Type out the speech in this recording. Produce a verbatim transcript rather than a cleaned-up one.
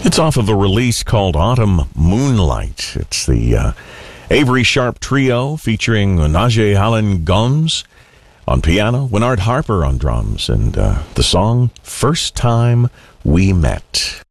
It's off of a release called Autumn Moonlight. It's the uh, Avery Sharp Trio featuring Najee Allen Gums on piano, Winard Harper on drums, and uh, the song First Time We Met.